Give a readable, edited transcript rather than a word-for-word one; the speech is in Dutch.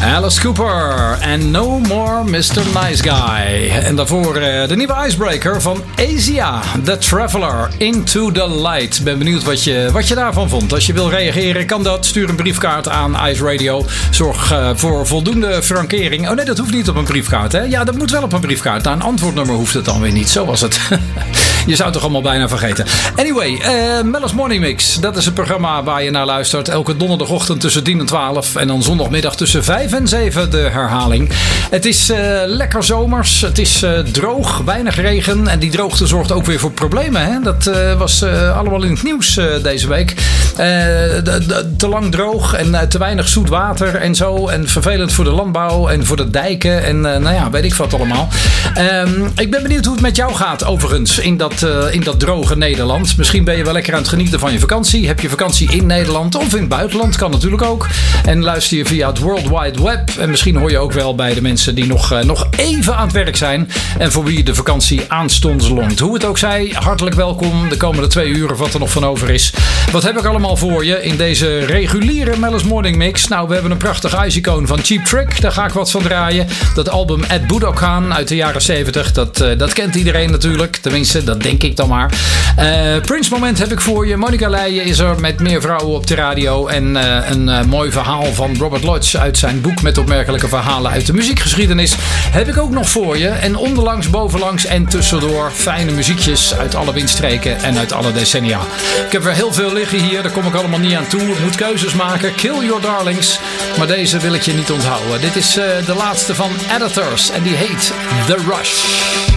Alice Cooper en No More Mr. Nice Guy. En daarvoor de nieuwe icebreaker van Asia, The Traveler, Into the Light. Ben benieuwd wat je daarvan vond. Als je wil reageren, kan dat. Stuur een briefkaart aan Ice Radio. Zorg voor voldoende frankering. Oh nee, dat hoeft niet op een briefkaart, hè? Ja, dat moet wel op een briefkaart. Na een antwoordnummer hoeft het dan weer niet. Zo was het. Je zou het toch allemaal bijna vergeten. Anyway, Mel's Morning Mix. Dat is het programma waar je naar luistert. Elke donderdagochtend tussen 10 en 12. En dan zondagmiddag tussen 5 en 7 de herhaling. Het is lekker zomers. Het is droog, weinig regen. En die droogte zorgt ook weer voor problemen. Hè? Dat was allemaal in het nieuws deze week. Te lang droog en te weinig zoet water en zo. En vervelend voor de landbouw en voor de dijken. En nou ja, weet ik wat allemaal. Ik ben benieuwd hoe het met jou gaat overigens in dat droge Nederland. Misschien ben je wel lekker aan het genieten van je vakantie. Heb je vakantie in Nederland of in het buitenland? Kan natuurlijk ook. En luister je via het World Wide Web. En misschien hoor je ook wel bij de mensen die nog even aan het werk zijn. En voor wie de vakantie aanstonds longt. Hoe het ook zij, hartelijk welkom. De komende 2 uur of wat er nog van over is. Wat heb ik allemaal voor je in deze reguliere Mel's Morning Mix? Nou, we hebben een prachtig ice-icoon van Cheap Trick. Daar ga ik wat van draaien. Dat album At Budokan uit de jaren 70. Dat kent iedereen natuurlijk. Tenminste, dat denk ik dan maar. Prince Moment heb ik voor je. Monica Leijen is er met Meer Vrouwen op de radio. En een mooi verhaal van Robert Lodge uit zijn boek met opmerkelijke verhalen uit de muziekgeschiedenis heb ik ook nog voor je. En onderlangs, bovenlangs en tussendoor fijne muziekjes uit alle windstreken en uit alle decennia. Ik heb er heel veel liggen hier. Daar kom ik allemaal niet aan toe. Ik moet keuzes maken. Kill Your Darlings. Maar deze wil ik je niet onthouden. Dit is de laatste van Editors. En die heet The Rush.